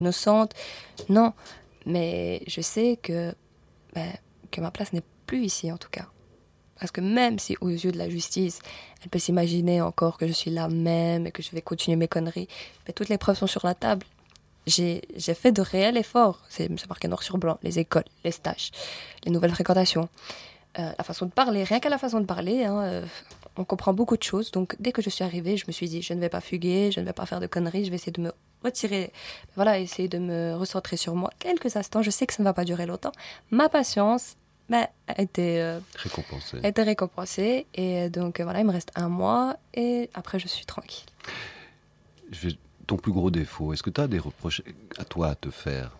innocente. Non, mais je sais que ma place n'est plus ici en tout cas. Parce que même si aux yeux de la justice, elle peut s'imaginer encore que je suis là même et que je vais continuer mes conneries, mais toutes les preuves sont sur la table. J'ai fait de réels efforts. C'est marqué noir sur blanc. Les écoles, les stages, les nouvelles fréquentations, la façon de parler. Rien qu'à la façon de parler, on comprend beaucoup de choses. Donc dès que je suis arrivée, je me suis dit, je ne vais pas fuguer, je ne vais pas faire de conneries, je vais essayer de me retirer, voilà, essayer de me recentrer sur moi quelques instants. Je sais que ça ne va pas durer longtemps. Ma patience Récompensé. a été récompensée. Et donc voilà, il me reste 1 mois et après je suis tranquille. Ton plus gros défaut, est-ce que tu as des reproches à toi à te faire?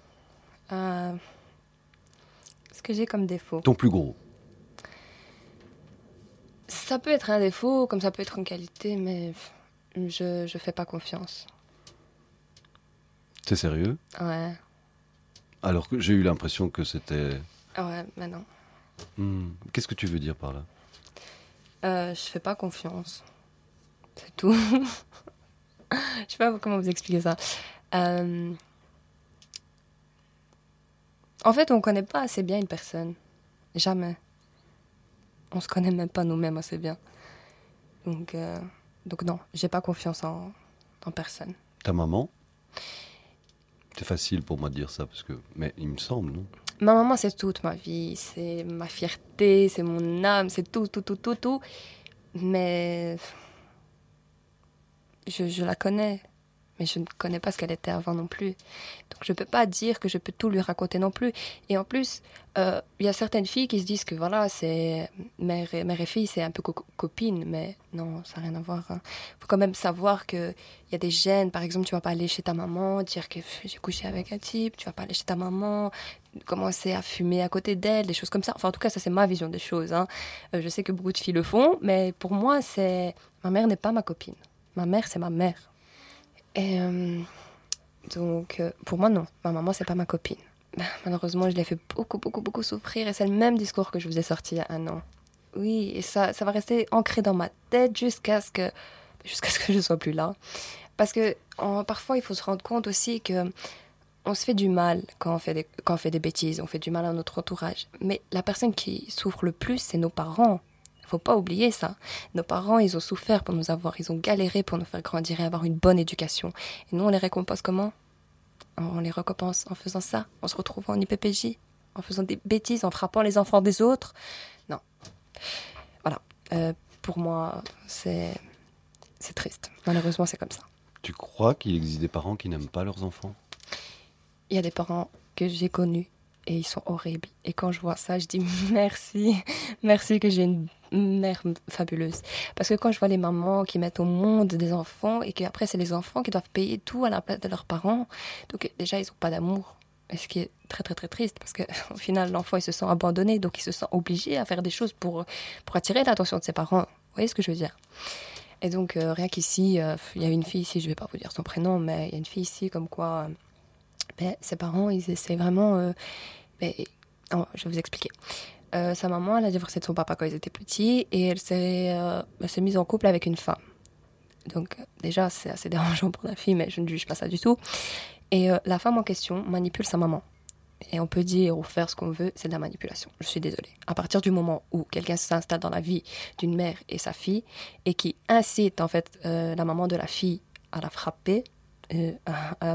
Ce que j'ai comme défaut. Ton plus gros? Ça peut être un défaut, comme ça peut être une qualité, mais je fais pas confiance. C'est sérieux? Ouais, Alors que j'ai eu l'impression que c'était... ouais, mais non. Qu'est-ce que tu veux dire par là? Je fais pas confiance. C'est tout. Je sais pas comment vous expliquer ça. En fait, on connaît pas assez bien une personne. Jamais. On se connaît même pas nous-mêmes assez bien. Donc non, j'ai pas confiance en personne. Ta maman? C'est facile pour moi de dire ça, mais il me semble, non? Ma maman, c'est toute ma vie. C'est ma fierté, c'est mon âme, c'est tout, tout, tout, tout, tout. Mais je la connais. Mais je ne connais pas ce qu'elle était avant non plus. Donc je ne peux pas dire que je peux tout lui raconter non plus. Et en plus, il y a certaines filles qui se disent que voilà, c'est mère et fille, c'est un peu copine. Mais non, ça n'a rien à voir. Il faut quand même savoir qu'il y a des gènes. Par exemple, tu ne vas pas aller chez ta maman, dire que j'ai couché avec un type. Tu ne vas pas aller chez ta maman, commencer à fumer à côté d'elle, des choses comme ça. Enfin, en tout cas, ça, c'est ma vision des choses. Je sais que beaucoup de filles le font. Mais pour moi, ma mère n'est pas ma copine. Ma mère, c'est ma mère. Et donc, pour moi, non. Ma maman, c'est pas ma copine. Malheureusement, je l'ai fait beaucoup, beaucoup, beaucoup souffrir. Et c'est le même discours que je vous ai sorti il y a 1 an. Oui, et ça va rester ancré dans ma tête jusqu'à ce que je sois plus là. Parce que parfois, il faut se rendre compte aussi que on se fait du mal quand on fait des bêtises. On fait du mal à notre entourage. Mais la personne qui souffre le plus, c'est nos parents. Faut pas oublier ça. Nos parents, ils ont souffert pour nous avoir, ils ont galéré pour nous faire grandir et avoir une bonne éducation. Et nous, on les récompense comment? On les récompense en faisant ça, en se retrouvant en IPPJ, en faisant des bêtises, en frappant les enfants des autres. Non. Voilà. Pour moi, c'est triste. Malheureusement, c'est comme ça. Tu crois qu'il existe des parents qui n'aiment pas leurs enfants? Il y a des parents que j'ai connus et ils sont horribles. Et quand je vois ça, je dis merci. Merci que j'ai une mère fabuleuse. Parce que quand je vois les mamans qui mettent au monde des enfants et qu'après c'est les enfants qui doivent payer tout à la place de leurs parents, donc déjà ils n'ont pas d'amour. Et ce qui est très très très triste parce qu'au final l'enfant il se sent abandonné, donc il se sent obligé à faire des choses pour attirer l'attention de ses parents. Vous voyez ce que je veux dire? Et donc rien qu'ici, il y a une fille ici, je vais pas vous dire son prénom, mais il y a une fille ici comme quoi ses parents ils essaient vraiment... je vais vous expliquer. Sa maman, elle a divorcé de son papa quand ils étaient petits et elle s'est mise en couple avec une femme. Donc déjà, c'est assez dérangeant pour la fille, mais je ne juge pas ça du tout. Et la femme en question manipule sa maman. Et on peut dire ou faire ce qu'on veut, c'est de la manipulation. Je suis désolée. À partir du moment où quelqu'un s'installe dans la vie d'une mère et sa fille et qui incite en fait la maman de la fille à la frapper, à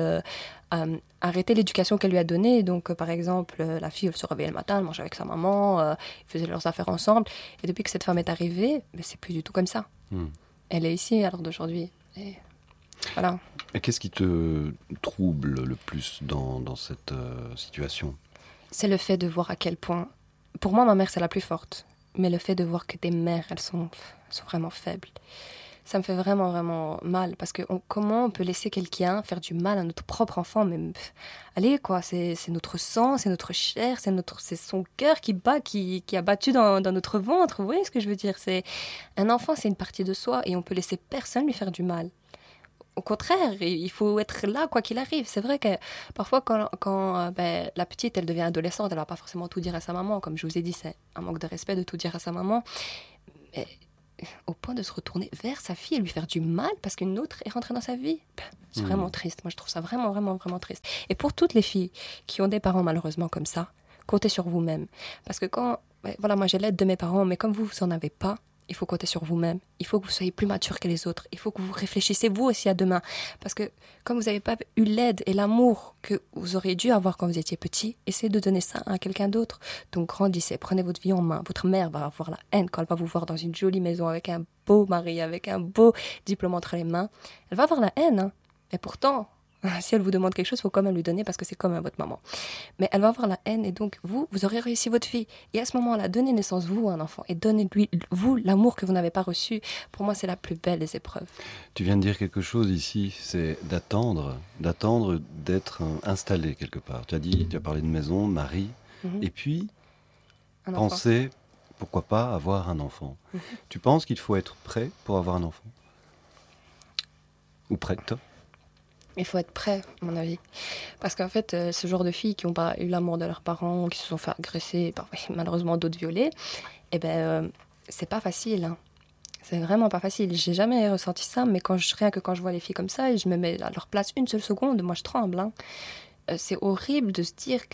arrêter l'éducation qu'elle lui a donnée. Donc, par exemple, la fille, elle se réveillait le matin, elle mangeait avec sa maman, ils faisaient leurs affaires ensemble. Et depuis que cette femme est arrivée, c'est plus du tout comme ça. Elle est ici à l'heure d'aujourd'hui. Et voilà. Et qu'est-ce qui te trouble le plus dans cette situation? C'est le fait de voir à quel point... Pour moi, ma mère, c'est la plus forte. Mais le fait de voir que des mères, elles sont vraiment faibles. Ça me fait vraiment, vraiment mal. Parce que comment on peut laisser quelqu'un faire du mal à notre propre enfant? Mais allez, quoi, c'est notre sang, c'est notre chair, c'est son cœur qui bat, qui a battu dans notre ventre. Vous voyez ce que je veux dire? Un enfant, c'est une partie de soi et on peut laisser personne lui faire du mal. Au contraire, il faut être là, quoi qu'il arrive. C'est vrai que parfois, quand la petite, elle devient adolescente, elle va pas forcément tout dire à sa maman. Comme je vous ai dit, c'est un manque de respect de tout dire à sa maman. Mais au point de se retourner vers sa fille et lui faire du mal parce qu'une autre est rentrée dans sa vie. C'est vraiment triste. Moi, je trouve ça vraiment, vraiment, vraiment triste. Et pour toutes les filles qui ont des parents malheureusement comme ça, comptez sur vous-même. Parce que voilà, moi j'ai l'aide de mes parents, mais comme vous n'en avez pas, il faut compter sur vous-même. Il faut que vous soyez plus mature que les autres. Il faut que vous réfléchissez vous aussi à demain. Parce que comme vous n'avez pas eu l'aide et l'amour que vous auriez dû avoir quand vous étiez petit, essayez de donner ça à quelqu'un d'autre. Donc grandissez, prenez votre vie en main. Votre mère va avoir la haine quand elle va vous voir dans une jolie maison avec un beau mari, avec un beau diplôme entre les mains. Elle va avoir la haine, hein. Et pourtant, si elle vous demande quelque chose, il faut quand même lui donner parce que c'est comme votre maman. Mais elle va avoir la haine et donc vous aurez réussi votre vie. Et à ce moment-là, donnez naissance vous à un enfant et donnez-lui, vous, l'amour que vous n'avez pas reçu. Pour moi, c'est la plus belle des épreuves. Tu viens de dire quelque chose ici, c'est d'attendre d'être installé quelque part. Tu as parlé de maison, mari, et puis penser, pourquoi pas, avoir un enfant. Tu penses qu'il faut être prêt pour avoir un enfant? Ou prête? Il faut être prêt, à mon avis. Parce qu'en fait, ce genre de filles qui n'ont pas eu l'amour de leurs parents, qui se sont fait agresser, malheureusement d'autres violés, c'est pas facile. Hein. C'est vraiment pas facile. J'ai jamais ressenti ça, mais rien que quand je vois les filles comme ça, et je me mets à leur place une seule seconde, moi je tremble. Hein. C'est horrible de se dire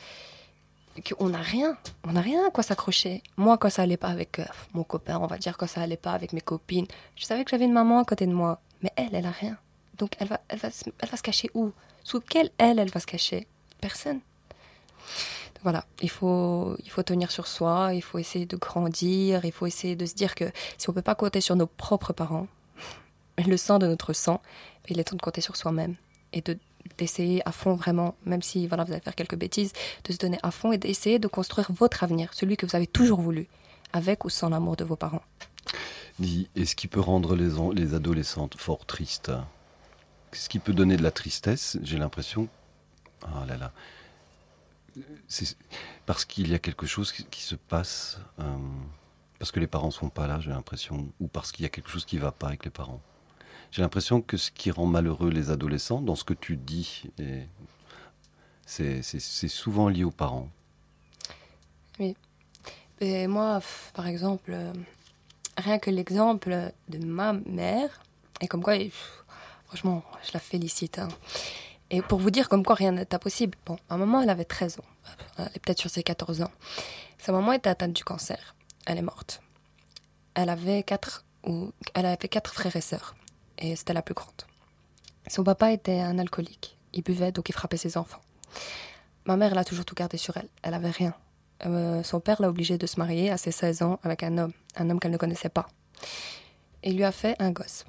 qu'on n'a rien. On n'a rien à quoi s'accrocher. Moi, quand ça allait pas avec mon copain, on va dire, quand ça allait pas avec mes copines, je savais que j'avais une maman à côté de moi. Mais elle a rien. Donc elle va se cacher où? Sous quelle aile elle va se cacher? Personne. Donc voilà, il faut tenir sur soi, il faut essayer de grandir, il faut essayer de se dire que si on peut pas compter sur nos propres parents, le sang de notre sang, il est temps de compter sur soi-même et d'essayer à fond vraiment, même si voilà, vous allez faire quelques bêtises, de se donner à fond et d'essayer de construire votre avenir, celui que vous avez toujours voulu, avec ou sans l'amour de vos parents. Dis, est-ce qui peut rendre les adolescentes fort tristes? Ce qui peut donner de la tristesse, j'ai l'impression... Ah là là. C'est parce qu'il y a quelque chose qui se passe, parce que les parents ne sont pas là, j'ai l'impression, ou parce qu'il y a quelque chose qui ne va pas avec les parents. J'ai l'impression que ce qui rend malheureux les adolescents, dans ce que tu dis, c'est souvent lié aux parents. Oui. Et moi, par exemple, rien que l'exemple de ma mère, et comme quoi... Franchement, je la félicite. Hein. Et pour vous dire comme quoi rien n'est impossible. Bon, à un moment, elle avait 13 ans. Elle est peut-être sur ses 14 ans. Sa maman était atteinte du cancer. Elle est morte. Elle avait 4 frères et sœurs. Et c'était la plus grande. Son papa était un alcoolique. Il buvait, donc il frappait ses enfants. Ma mère, elle a toujours tout gardé sur elle. Elle avait rien. Son père l'a obligée de se marier à ses 16 ans avec un homme qu'elle ne connaissait pas. Et il lui a fait un gosse.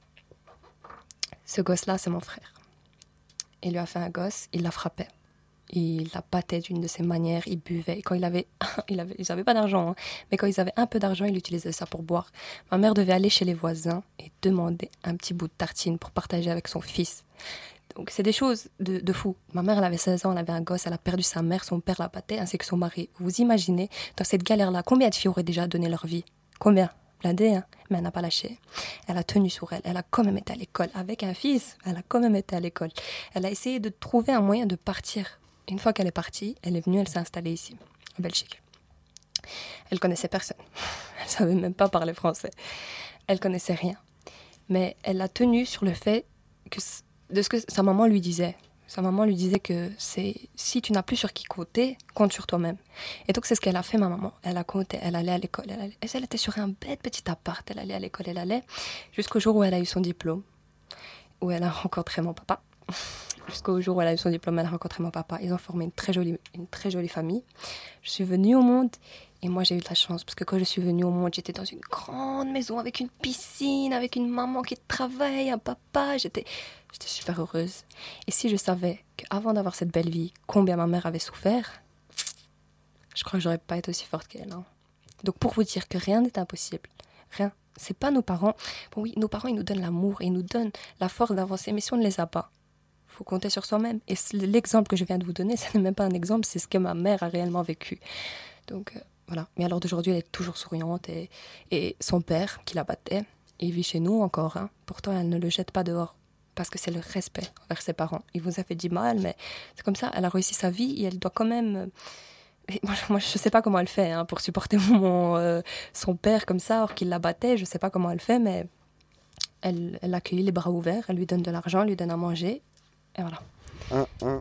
Ce gosse-là, c'est mon frère. Il lui a fait un gosse, il la frappait. Il la battait d'une de ses manières, il buvait. Et quand ils n'avaient pas d'argent, hein, mais quand ils avaient un peu d'argent, il utilisait ça pour boire. Ma mère devait aller chez les voisins et demander un petit bout de tartine pour partager avec son fils. Donc c'est des choses de fou. Ma mère, elle avait 16 ans, elle avait un gosse, elle a perdu sa mère, son père la battait, ainsi que son mari. Vous imaginez, dans cette galère-là, combien de filles auraient déjà donné leur vie? Combien? Blindée, hein, mais elle n'a pas lâché. Elle a tenu sur elle. Elle a quand même été à l'école. Avec un fils, elle a quand même été à l'école. Elle a essayé de trouver un moyen de partir. Une fois qu'elle est partie, elle est venue, elle s'est installée ici, en Belgique. Elle connaissait personne. Elle savait même pas parler français. Elle connaissait rien. Mais elle a tenu sur le fait de ce que sa maman lui disait. Sa maman lui disait que si tu n'as plus sur qui compter, compte sur toi-même. Et donc c'est ce qu'elle a fait, ma maman. Elle a compté, elle allait à l'école. Elle était sur un bête petit appart. Elle allait à l'école, elle allait. Jusqu'au jour où elle a eu son diplôme. Où elle a rencontré mon papa. Jusqu'au jour où elle a eu son diplôme, elle a rencontré mon papa. Ils ont formé une très jolie famille. Je suis venue au monde et moi j'ai eu de la chance. Parce que quand je suis venue au monde, j'étais dans une grande maison avec une piscine, avec une maman qui travaille, un papa. J'étais super heureuse. Et si je savais qu'avant d'avoir cette belle vie, combien ma mère avait souffert, je crois que j'aurais pas été aussi forte qu'elle. Hein. Donc pour vous dire que rien n'est impossible. Rien. C'est pas nos parents. Bon oui, nos parents, ils nous donnent l'amour et ils nous donnent la force d'avancer. Mais si on ne les a pas, il faut compter sur soi-même. Et l'exemple que je viens de vous donner, ce n'est même pas un exemple, c'est ce que ma mère a réellement vécu. Donc voilà. Mais alors d'aujourd'hui, elle est toujours souriante. Et son père, qui la battait, il vit chez nous encore. Hein. Pourtant, elle ne le jette pas dehors. Parce que c'est le respect envers ses parents. Il vous a fait du mal, mais c'est comme ça. Elle a réussi sa vie et elle doit quand même Et moi, je sais pas comment elle fait hein, pour supporter son père comme ça, alors qu'il la battait. Je sais pas comment elle fait, mais elle l'accueille les bras ouverts, elle lui donne de l'argent, elle lui donne à manger, et voilà.